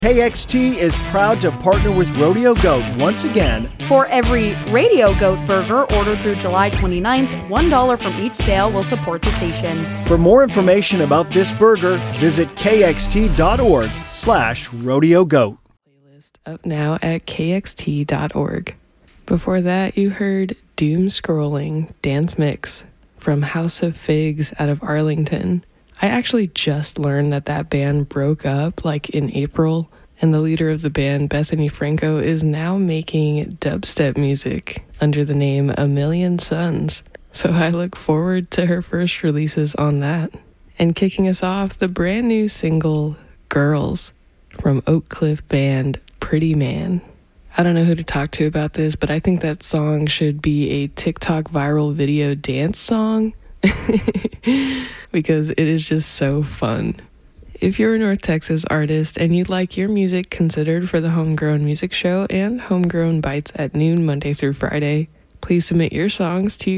KXT is proud to partner with Rodeo Goat once again. For every Radio Goat burger ordered through July 29th, $1 from each sale will support the station. For more information about this burger, visit kxt.org/Rodeo Goat. Playlist up now at kxt.org. Before that, you heard Doom Scrolling Dance Mix from House of Figs out of Arlington. I actually just learned that band broke up in April, and the leader of the band, Bethany Franco, is now making dubstep music under the name A Million Suns. So I look forward to her first releases on that. And kicking us off, the brand new single, Girls, from Oak Cliff band Pretty Man. I don't know who to talk to about this, but I think that song should be a TikTok viral video dance song. Because it is just so fun. If you're a North Texas artist and you'd like your music considered for the Homegrown Music Show and Homegrown Bites at noon Monday through Friday, please submit your songs to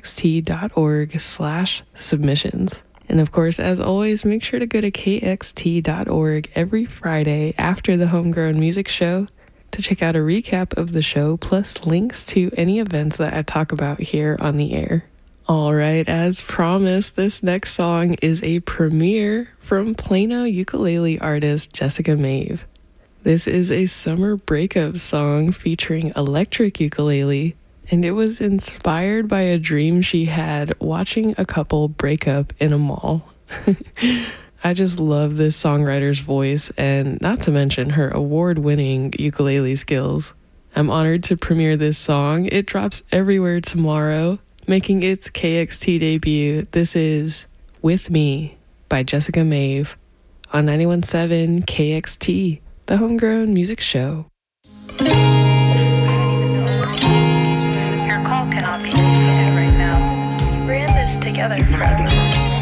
kxt.org/submissions. And of course, as always, make sure to go to kxt.org every Friday after the Homegrown Music Show to check out a recap of the show, plus links to any events that I talk about here on the air. All right, as promised, this next song is a premiere from Plano ukulele artist Jessica Maeve. This is a summer breakup song featuring electric ukulele, and it was inspired by a dream she had watching a couple break up in a mall. I just love this songwriter's voice, and not to mention her award-winning ukulele skills. I'm honored to premiere this song. It drops everywhere tomorrow, making its KXT debut. This is With Me by Jessica Maeve on 91.7 KXT, the Homegrown Music Show. Your call cannot be taken right now. We ran this together forever.